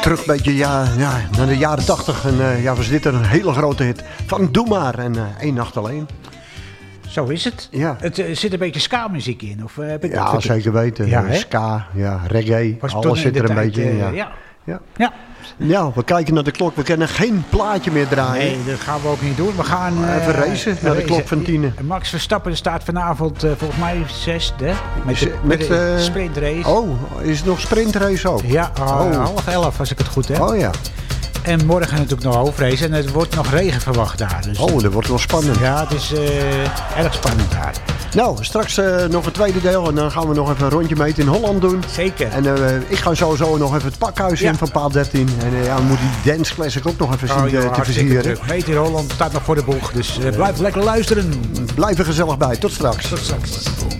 terug een beetje naar de jaren 80. En was dit een hele grote hit van Doe Maar en Eén Nacht Alleen. Zo is het. Ja. Het zit een beetje ska-muziek in. Of, heb ik dat zeker weten. Ja, ska, reggae, alles zit er een beetje in. Ja. Ja, we kijken naar de klok. We kunnen geen plaatje meer draaien. Nee, dat gaan we ook niet doen. We gaan even racen naar de klok van 10. Max Verstappen staat vanavond volgens mij 6e. Met de sprintrace. Oh, is het nog sprintrace ook? Ja, 10:30 als ik het goed heb. Oh ja. En morgen natuurlijk nog hoofdrace. En het wordt nog regen verwacht daar. Dus dat wordt wel spannend. Ja, het is erg spannend daar. Nou, straks nog een tweede deel. En dan gaan we nog even een rondje meten in Holland doen. Zeker. En ik ga sowieso nog even het pakhuis in van paal 13. En we moeten die Dance Classic ook nog even zien te versieren. Meten in Holland staat nog voor de boeg. Dus blijf lekker luisteren. Blijf er gezellig bij. Tot straks. Tot straks.